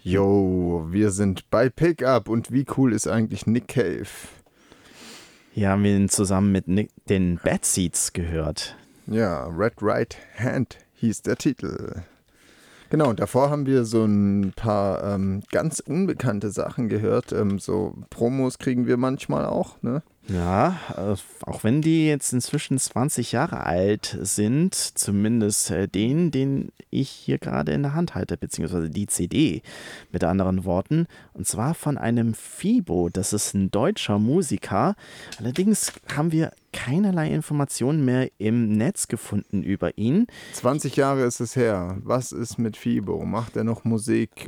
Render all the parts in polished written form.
Yo, wir sind bei Pickup und wie cool ist eigentlich Nick Cave? Hier haben wir ihn zusammen mit den Bad Seeds gehört. Ja, Red Right Hand hieß der Titel. Genau, und davor haben wir so ein paar ganz unbekannte Sachen gehört. So Promos kriegen wir manchmal auch, ne? Ja, auch wenn die jetzt inzwischen 20 Jahre alt sind, zumindest den ich hier gerade in der Hand halte, beziehungsweise die CD, mit anderen Worten. Und zwar von einem Fibo, das ist ein deutscher Musiker. Allerdings haben wir keinerlei Informationen mehr im Netz gefunden über ihn. 20 Jahre ist es her. Was ist mit Fibo? Macht er noch Musik?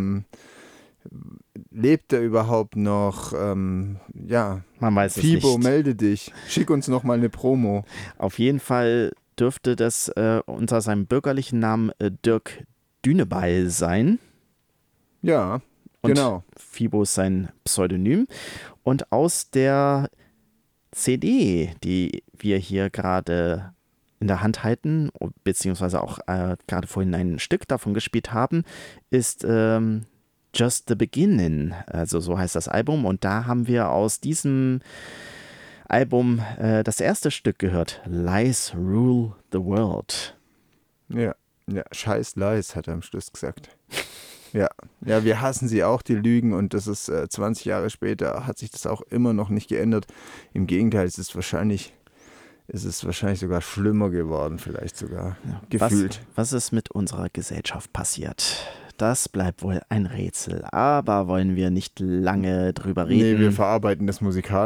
Lebt er überhaupt noch? Ja, Man weiß es Fibo, nicht. melde dich. Schick uns noch mal eine Promo. Auf jeden Fall dürfte das unter seinem bürgerlichen Namen Dirk Dünebeil sein. Ja, Und genau. Fibo ist sein Pseudonym. Und aus der CD, die wir hier gerade in der Hand halten, beziehungsweise auch gerade vorhin ein Stück davon gespielt haben, ist Just the Beginning. Also so heißt das Album. Und da haben wir aus diesem Album das erste Stück gehört. Lies Rule the World. Ja, scheiß Lies, hat er am Schluss gesagt. Ja, wir hassen sie auch, die Lügen, und das ist 20 Jahre später, hat sich das auch immer noch nicht geändert. Im Gegenteil, es ist wahrscheinlich sogar schlimmer geworden, vielleicht sogar, gefühlt. Was ist mit unserer Gesellschaft passiert? Das bleibt wohl ein Rätsel, aber wollen wir nicht lange drüber reden. Nee, wir verarbeiten das musikalisch.